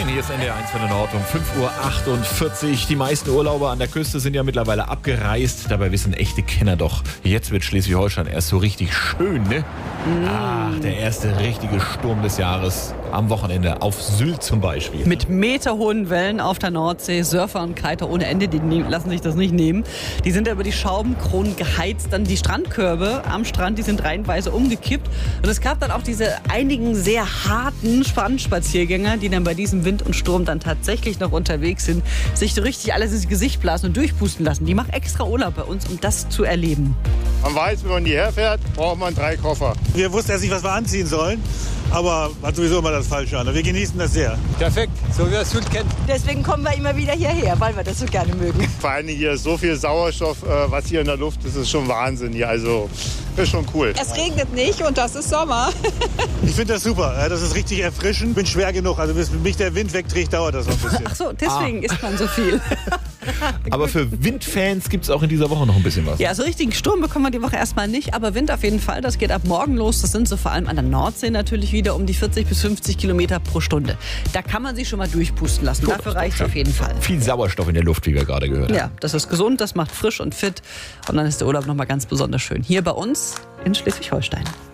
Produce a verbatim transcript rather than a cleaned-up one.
hier ist N D R eins von der Nord um fünf Uhr achtundvierzig. Die meisten Urlauber an der Küste sind ja mittlerweile abgereist. Dabei wissen echte Kenner doch, jetzt wird Schleswig-Holstein erst so richtig schön, ne? Mm. Ach, der erste richtige Sturm des Jahres am Wochenende auf Sylt zum Beispiel. Mit meterhohen Wellen auf der Nordsee, Surfer und Kiter ohne Ende, die nehmen, lassen sich das nicht nehmen. Die sind ja über die Schraubenkronen geheizt. Dann die Strandkörbe am Strand, die sind reihenweise umgekippt. Und es gab dann auch diese einigen sehr harten Strandspaziergänger, die dann bei diesem Wind und Sturm dann tatsächlich noch unterwegs sind, sich so richtig alles ins Gesicht blasen und durchpusten lassen. Die machen extra Urlaub bei uns, um das zu erleben. Man weiß, wenn man hierher fährt, braucht man drei Koffer. Wir wussten erst nicht, was wir anziehen sollen, aber hat sowieso immer das Falsche an. Wir genießen das sehr. Perfekt, so wie wir es Sylt kennen. Deswegen kommen wir immer wieder hierher, weil wir das so gerne mögen. Vor allem hier ist so viel Sauerstoff, was hier in der Luft ist, ist schon Wahnsinn hier. Also ist schon cool. Es regnet nicht und das ist Sommer. Ich finde das super. Das ist richtig erfrischend. Ich bin schwer genug. Also bis mich der Wind wegträgt, dauert das noch ein bisschen. Ach so, deswegen ah. isst man so viel. Aber für Windfans gibt es auch in dieser Woche noch ein bisschen was. Ja, so richtigen Sturm bekommen wir die Woche erstmal nicht, aber Wind auf jeden Fall. Das geht ab morgen los. Das sind so vor allem an der Nordsee natürlich wieder um die vierzig bis fünfzig Kilometer pro Stunde. Da kann man sich schon mal durchpusten lassen. Doch, Dafür reicht es auf jeden Fall. Viel Sauerstoff in der Luft, wie wir gerade gehört haben. Ja, das ist gesund, das macht frisch und fit. Und dann ist der Urlaub nochmal ganz besonders schön. Hier bei uns in Schleswig-Holstein.